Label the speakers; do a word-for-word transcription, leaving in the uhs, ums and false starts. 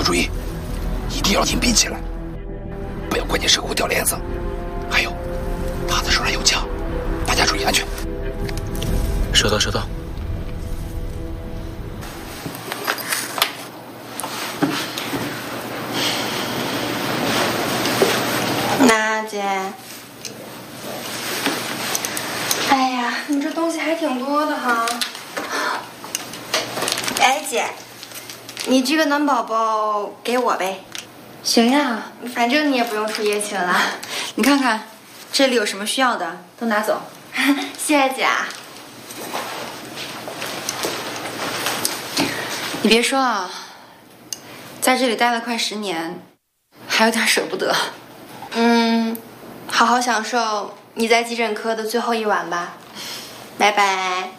Speaker 1: 注意，一定要隐蔽起来，不要关键时候掉链子。还有，他的手上有枪，大家注意安全。
Speaker 2: 收到，收到。
Speaker 3: 娜姐，哎呀，你这东西还挺多的哈。哎，姐，你这个暖宝宝给我呗。
Speaker 4: 行呀，
Speaker 3: 反正你也不用出夜勤了。
Speaker 4: 你看看，这里有什么需要的都拿走。
Speaker 3: 谢谢姐啊。
Speaker 4: 你别说啊，在这里待了快十年，还有点舍不得。
Speaker 3: 嗯，好好享受你在急诊科的最后一晚吧。拜拜。